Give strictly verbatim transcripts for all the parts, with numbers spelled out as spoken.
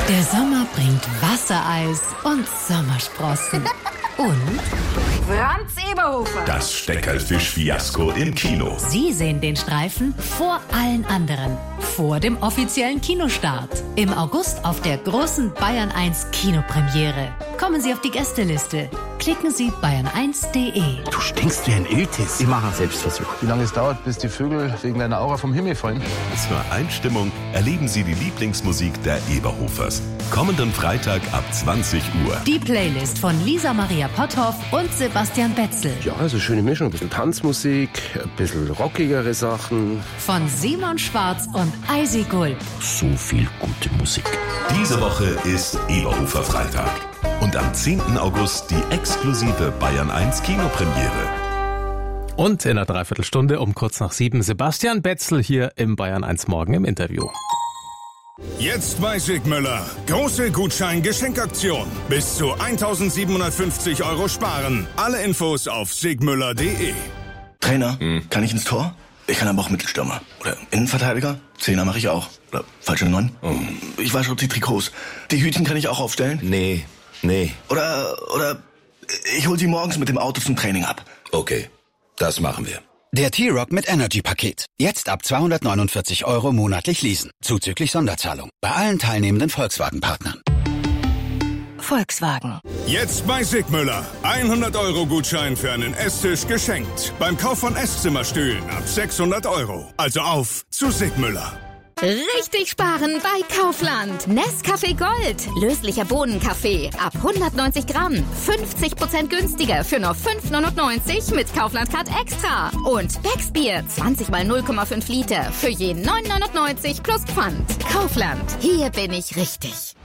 Der Sommer bringt Wassereis und Sommersprossen. Und Franz Eberhofer. Das Steckerlfisch-Fiasko im Kino. Sie sehen den Streifen vor allen anderen. Vor dem offiziellen Kinostart. Im August auf der großen Bayern eins Kinopremiere. Kommen Sie auf die Gästeliste. Klicken Sie bayern eins punkt de. Du stinkst wie ein Iltis. Ich mache einen Selbstversuch. Wie lange es dauert, bis die Vögel wegen deiner Aura vom Himmel fallen? Zur Einstimmung erleben Sie die Lieblingsmusik der Eberhofers. Kommenden Freitag ab zwanzig Uhr. Die Playlist von Lisa Maria Potthoff und Sebastian Betzel. Ja, also schöne Mischung. Ein bisschen Tanzmusik, ein bisschen rockigere Sachen. Von Simon Schwarz und Eisi Gulb. So viel gute Musik. Diese Woche ist Eberhofer Freitag. Und am zehnten August die exklusive Bayern eins Kinopremiere. Und in einer Dreiviertelstunde um kurz nach sieben Sebastian Betzel hier im Bayern eins Morgen im Interview. Jetzt bei Sigmüller. Große Gutschein-Geschenkaktion. Bis zu eintausendsiebenhundertfünfzig Euro sparen. Alle Infos auf sigmüller punkt de. Trainer, hm. kann ich ins Tor? Ich kann aber auch Mittelstürmer. Oder Innenverteidiger? Zehner mache ich auch. Oder falsche Neun? Oh. Ich wasche auch die Trikots. Die Hütchen kann ich auch aufstellen? Nee, nee. Oder, oder ich hol sie morgens mit dem Auto zum Training ab. Okay, das machen wir. Der T-Rock mit Energy-Paket. Jetzt ab zweihundertneunundvierzig Euro monatlich leasen. Zuzüglich Sonderzahlung. Bei allen teilnehmenden Volkswagen-Partnern. Volkswagen. Jetzt bei Sigmüller. hundert Euro Gutschein für einen Esstisch geschenkt. Beim Kauf von Esszimmerstühlen ab sechshundert Euro. Also auf zu Sigmüller. Richtig sparen bei Kaufland. Nescafé Gold. Löslicher Bohnenkaffee. Ab hundertneunzig Gramm. fünfzig Prozent günstiger für nur fünf neunundneunzig mit Kaufland-Card Extra. Und Becksbier. zwanzig mal null Komma fünf Liter. Für je neun neunundneunzig plus Pfand. Kaufland. Hier bin ich richtig.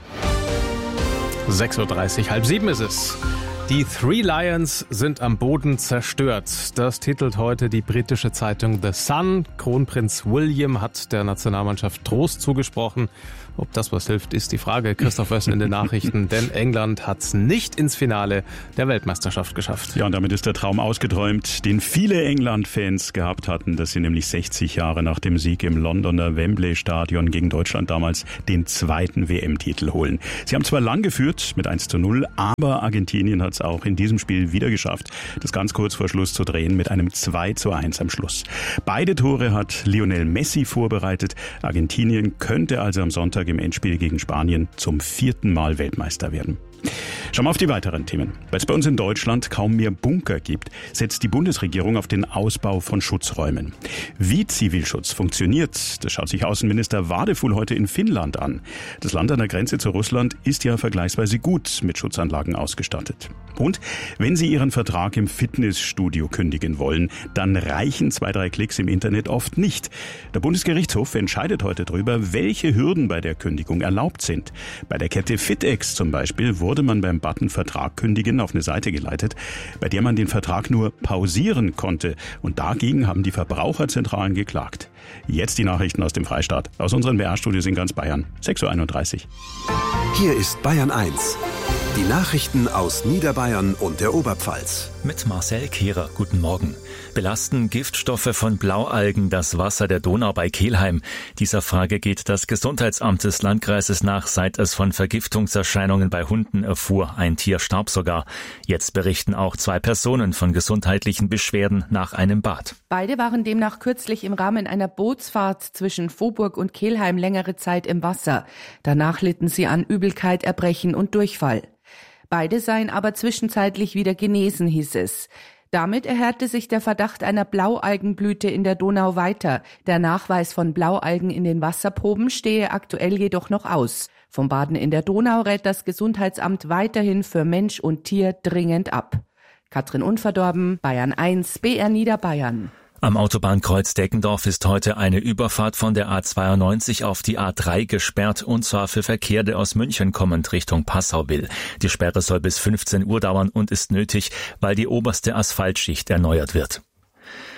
sechs Uhr dreißig, halb sieben ist es. Die Three Lions sind am Boden zerstört. Das titelt heute die britische Zeitung The Sun. Kronprinz William hat der Nationalmannschaft Trost zugesprochen. Ob das was hilft, ist die Frage. Christoph Wössl in den Nachrichten. Denn England hat es nicht ins Finale der Weltmeisterschaft geschafft. Ja, und damit ist der Traum ausgeträumt, den viele England-Fans gehabt hatten, dass sie nämlich sechzig Jahre nach dem Sieg im Londoner Wembley-Stadion gegen Deutschland damals den zweiten W M-Titel holen. Sie haben zwar lang geführt mit eins zu null, aber Argentinien hat es auch in diesem Spiel wieder geschafft, das ganz kurz vor Schluss zu drehen mit einem zwei zu eins am Schluss. Beide Tore hat Lionel Messi vorbereitet. Argentinien könnte also am Sonntag im Endspiel gegen Spanien zum vierten Mal Weltmeister werden. Schauen wir auf die weiteren Themen. Weil es bei uns in Deutschland kaum mehr Bunker gibt, setzt die Bundesregierung auf den Ausbau von Schutzräumen. Wie Zivilschutz funktioniert, das schaut sich Außenminister Wadefuhl heute in Finnland an. Das Land an der Grenze zu Russland ist ja vergleichsweise gut mit Schutzanlagen ausgestattet. Und wenn Sie Ihren Vertrag im Fitnessstudio kündigen wollen, dann reichen zwei, drei Klicks im Internet oft nicht. Der Bundesgerichtshof entscheidet heute darüber, welche Hürden bei der Kündigung erlaubt sind. Bei der Kette Fitex zum Beispiel wurde man beim Button Vertrag kündigen auf eine Seite geleitet, bei der man den Vertrag nur pausieren konnte. Und dagegen haben die Verbraucherzentralen geklagt. Jetzt die Nachrichten aus dem Freistaat, aus unseren B R-Studios in ganz Bayern. sechs Uhr einunddreißig. Hier ist Bayern eins. Die Nachrichten aus Niederbayern und der Oberpfalz. Mit Marcel Kehrer. Guten Morgen. Belasten Giftstoffe von Blaualgen das Wasser der Donau bei Kelheim? Dieser Frage geht das Gesundheitsamt des Landkreises nach, seit es von Vergiftungserscheinungen bei Hunden erfuhr. Ein Tier starb sogar. Jetzt berichten auch zwei Personen von gesundheitlichen Beschwerden nach einem Bad. Beide waren demnach kürzlich im Rahmen einer Bootsfahrt zwischen Vohburg und Kelheim längere Zeit im Wasser. Danach litten sie an Übelkeit, Erbrechen und Durchfall. Beide seien aber zwischenzeitlich wieder genesen, hieß es. Damit erhärte sich der Verdacht einer Blaualgenblüte in der Donau weiter. Der Nachweis von Blaualgen in den Wasserproben stehe aktuell jedoch noch aus. Vom Baden in der Donau rät das Gesundheitsamt weiterhin für Mensch und Tier dringend ab. Katrin Unverdorben, Bayern eins, B R Niederbayern. Am Autobahnkreuz Deggendorf ist heute eine Überfahrt von der A zweiundneunzig auf die A drei gesperrt, und zwar für Verkehr, der aus München kommend Richtung Passau will. Die Sperre soll bis fünfzehn Uhr dauern und ist nötig, weil die oberste Asphaltschicht erneuert wird.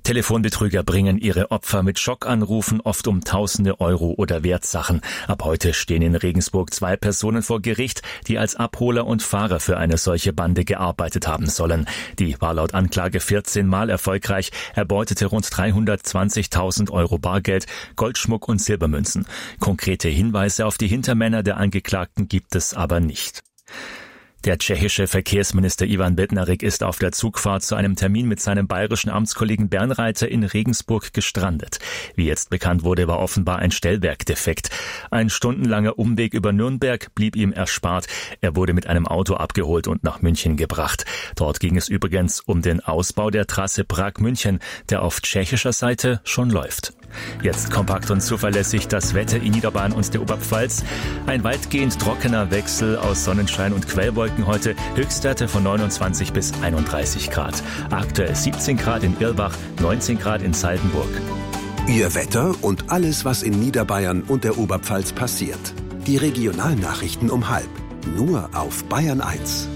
Telefonbetrüger bringen ihre Opfer mit Schockanrufen oft um tausende Euro oder Wertsachen. Ab heute stehen in Regensburg zwei Personen vor Gericht, die als Abholer und Fahrer für eine solche Bande gearbeitet haben sollen. Die war laut Anklage vierzehn Mal erfolgreich, erbeutete rund dreihundertzwanzigtausend Euro Bargeld, Goldschmuck und Silbermünzen. Konkrete Hinweise auf die Hintermänner der Angeklagten gibt es aber nicht. Der tschechische Verkehrsminister Ivan Bednarik ist auf der Zugfahrt zu einem Termin mit seinem bayerischen Amtskollegen Bernreiter in Regensburg gestrandet. Wie jetzt bekannt wurde, war offenbar ein Stellwerk defekt. Ein stundenlanger Umweg über Nürnberg blieb ihm erspart. Er wurde mit einem Auto abgeholt und nach München gebracht. Dort ging es übrigens um den Ausbau der Trasse Prag-München, der auf tschechischer Seite schon läuft. Jetzt kompakt und zuverlässig das Wetter in Niederbayern und der Oberpfalz. Ein weitgehend trockener Wechsel aus Sonnenschein und Quellwolken heute. Höchstwerte von neunundzwanzig bis einunddreißig Grad. Aktuell siebzehn Grad in Irlbach, neunzehn Grad in Saldenburg. Ihr Wetter und alles, was in Niederbayern und der Oberpfalz passiert. Die Regionalnachrichten um halb. Nur auf Bayern eins.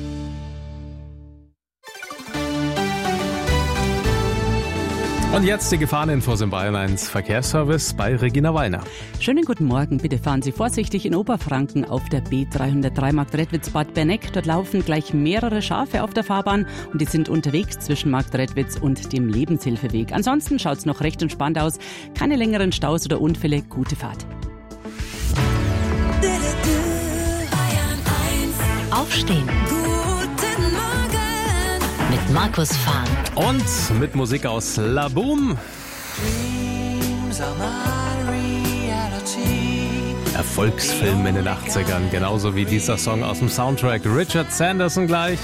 Und jetzt die Gefahreninfos im Bayern eins Verkehrsservice bei Regina Wallner. Schönen guten Morgen. Bitte fahren Sie vorsichtig in Oberfranken auf der B dreihundertdrei Marktredwitz-Bad Berneck. Dort laufen gleich mehrere Schafe auf der Fahrbahn und die sind unterwegs zwischen Marktredwitz und dem Lebenshilfeweg. Ansonsten schaut es noch recht entspannt aus. Keine längeren Staus oder Unfälle. Gute Fahrt. Aufstehen. Mit Markus Fahn. Und mit Musik aus La Boom. Erfolgsfilm in den achtzigern, genauso wie dieser Song aus dem Soundtrack. Richard Sanderson gleich.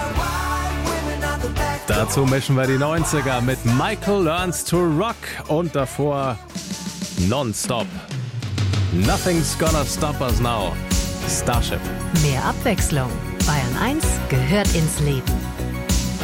Dazu mischen wir die neunziger mit Michael Learns to Rock und davor Nonstop. Nothing's gonna stop us now. Starship. Mehr Abwechslung. Bayern eins gehört ins Leben.